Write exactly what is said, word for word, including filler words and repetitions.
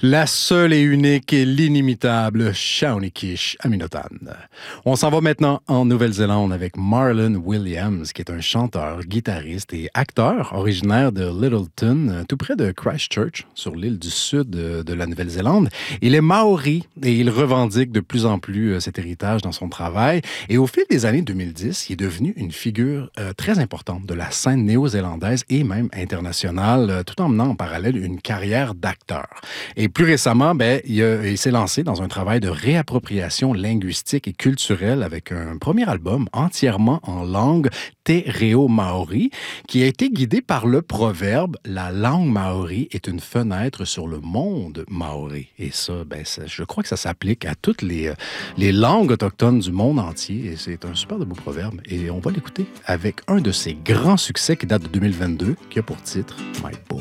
La seule et unique et l'inimitable Shaunikish Aminotan. On s'en va maintenant en Nouvelle-Zélande avec Marlon Williams, qui est un chanteur, guitariste et acteur originaire de Littleton, tout près de Christchurch, sur l'île du sud de la Nouvelle-Zélande. Il est maori et il revendique de plus en plus cet héritage dans son travail. Et au fil des années deux mille dix, il est devenu une figure euh, très importante de la scène néo-zélandaise et même internationale, tout en menant en parallèle une carrière d'acteur. Et plus récemment, ben, il, a, il s'est lancé dans un travail de réappropriation linguistique et culturelle avec un premier album entièrement en langue te reo maori, qui a été guidé par le proverbe « La langue maori est une fenêtre sur le monde maori ». Et ça, ben, ça, je crois que ça s'applique à toutes les, les langues autochtones du monde entier. Et c'est un super de beau proverbe. Et on va l'écouter avec un de ses grands succès qui date de deux mille vingt-deux, qui a pour titre « My Boy ».